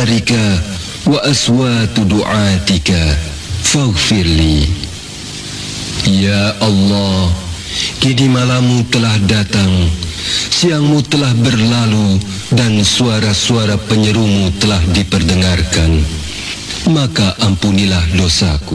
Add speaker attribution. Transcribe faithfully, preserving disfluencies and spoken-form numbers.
Speaker 1: masyarika wa aswatu du'atika faghfirli. Ya Allah, kini malammu telah datang, siangmu telah berlalu, dan suara-suara penyerumu telah diperdengarkan. Maka ampunilah dosaku.